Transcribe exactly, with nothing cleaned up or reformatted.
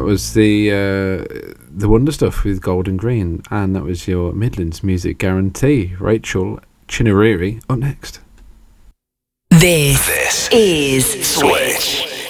was the uh, the Wonder Stuff with Gold and Green, and that was your Midlands Music Guarantee. Rachel Chinariri up next. This, this is Switch.